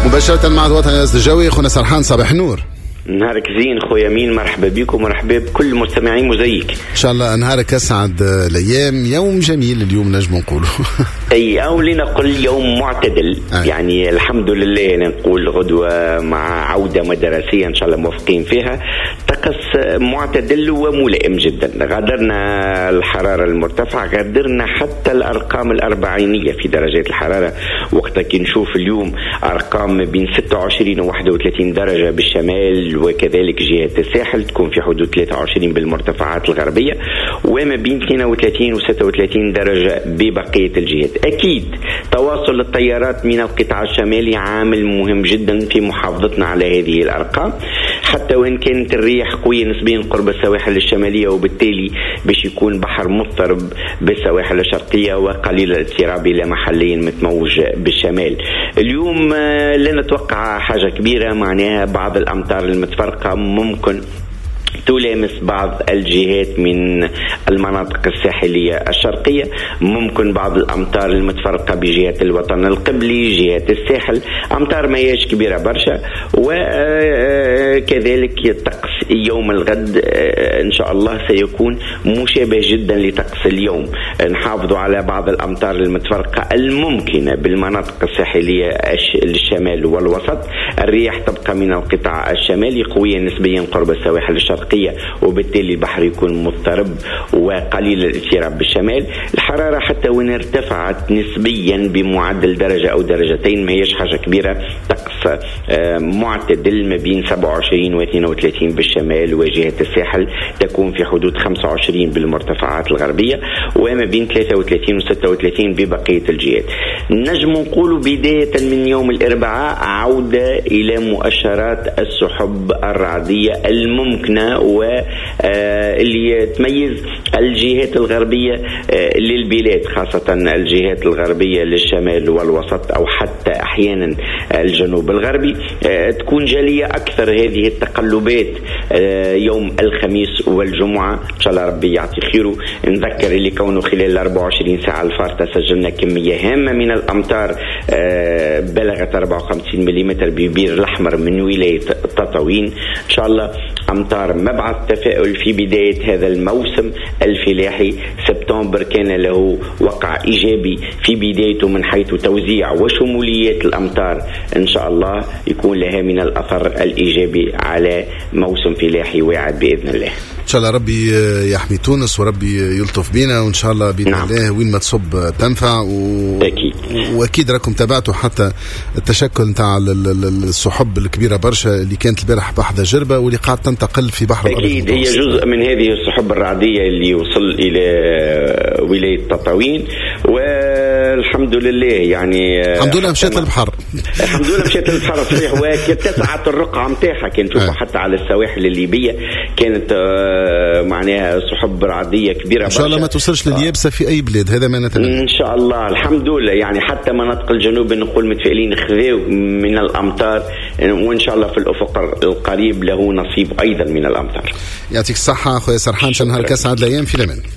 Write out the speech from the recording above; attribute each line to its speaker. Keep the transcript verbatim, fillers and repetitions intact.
Speaker 1: مباشرة مع الوطن الجوي خونا سرحان، صباح النور.
Speaker 2: نهارك زين خويا مين، مرحبا بكم ومرحبا بكل مستمعين موزايك.
Speaker 1: ان شاء الله نهارك اسعد الايام، يوم جميل اليوم نجم نقوله.
Speaker 2: اي او لنقول يوم معتدل. أي. يعني الحمد لله نقول غدوه مع عوده مدرسيه ان شاء الله موفقين فيها، طقس معتدل وملائم جدا. غادرنا الحراره المرتفعه، غادرنا حتى الارقام الاربعينيه في درجات الحراره، وقتها كي نشوف اليوم ارقام بين ستة وعشرين و واحد وثلاثين درجه بالشمال، وكذلك جهة الساحل تكون في حدود ثلاثة وعشرين بالمرتفعات الغربية، وما بين اثنين وثلاثين و ستة وثلاثين درجة ببقية الجهات. أكيد تواصل التيارات من القطاع الشمالي عامل مهم جدا في محافظتنا على هذه الأرقام، حتى وإن كانت الرياح قوية نسبيا قرب السواحل الشمالية، وبالتالي باش يكون بحر مضطرب بالسواحل الشرقية وقليل الاضطراب إلى محليا متموج بالشمال. اليوم لا نتوقع حاجة كبيرة، معناها بعض الأمطار المتفرقة ممكن تلامس بعض الجهات من المناطق الساحلية الشرقية، ممكن بعض الأمطار المتفرقة بجهة الوطن القبلي، جهة الساحل، أمطار ما هيش كبيرة برشا. وكذلك الطقس يوم الغد إن شاء الله سيكون مشابه جدا لطقس اليوم. نحافظوا على بعض الأمطار المتفرقة الممكنة بالمناطق الساحلية الشمال والوسط. الرياح تبقى من القطاع الشمالي قوية نسبيا قرب السواحل الشرقية، وبالتالي البحر يكون مضطرب وقليل الاضطراب بالشمال. الحرارة حتى وإن ارتفعت نسبيا بمعدل درجة أو درجتين ما هيش حاجة كبيرة، طقس معتدل ما بين سبعة وعشرين و اثنين وثلاثين بالشمال، وجهة الساحل تكون في حدود خمسة وعشرين بالمرتفعات الغربية، وما بين ثلاثة وثلاثين و ستة وثلاثين ببقية الجهات. نجم نقول بداية من يوم الأربعاء عودة إلى مؤشرات السحب الرعدية الممكنة واللي تميز الجهات الغربية للبلاد، خاصة الجهات الغربية للشمال والوسط أو حتى أحيانا الجنوب الغربي. تكون جالية أكثر هذه التقلبات يوم الخميس والجمعة إن شاء الله ربي يعطي خيره. نذكر اللي كونه خلال الأربع وعشرين ساعة الفارطة سجلنا كمية هامة من الأمطار بلغت أربعة وخمسين ملم ببير الأحمر من ولاية تطاوين. إن شاء الله أمطار مبعث تفاؤل في بداية هذا الموسم الفلاحي. سبتمبر كان له وقع إيجابي في بدايته من حيث توزيع وشموليات الأمطار، إن شاء الله يكون لها من الأثر الإيجابي على موسم فلاحي واعد بإذن الله.
Speaker 1: إن شاء الله ربي يحمي تونس وربي يلطف بينا، وإن شاء الله بإذن نعم. الله وين ما تصب تنفع و... أكيد. وأكيد راكم تابعتوا حتى التشكل نتاع السحب الكبيرة برشا اللي كانت البارح بحذا جربة واللي قاعد تنتقل في بحر الأبيض.
Speaker 2: أكيد هي جزء من هذه السحب الرعدية اللي وصل إلى ولاية تطاوين، والحمد لله يعني
Speaker 1: الحمد لله مشيت للبحر.
Speaker 2: الحمد لله مشيت للبحر صحيح، وكتسعة الرقعة متاعها كان نشوفها حتى على السواحل الليبية كانت معناها سحب رعدية كبيرة.
Speaker 1: إن شاء الله ما توصلش لليابسة في أي بلاد، هذا ما نتمنى
Speaker 2: إن شاء الله. الحمد لله يعني حتى مناطق الجنوب نقول متفائلين خذوا من الأمطار، وإن شاء الله في الأفق القريب له نصيب أيضا من الأمطار.
Speaker 1: يعطيك الصحة خويا سرحان، شنهارك أسعد الأيام في الأمان.